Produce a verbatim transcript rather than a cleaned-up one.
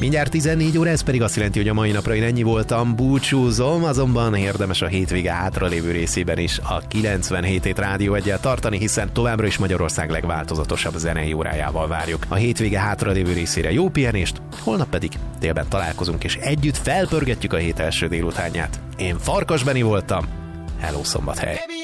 Mindjárt tizennégy óra, ez pedig azt jelenti, hogy a mai napra én ennyi voltam, búcsúzom, azonban érdemes a hétvége hátralévő részében is a kilencvenhét hét Rádió Eggyel tartani, hiszen továbbra is Magyarország legváltozatosabb zenei órájával várjuk a hétvége hátralévő részére jó pihenést, holnap pedig délben találkozunk, és együtt felpörgetjük a hét első délutánját. Én Farkas Beni voltam, hello Szombathely!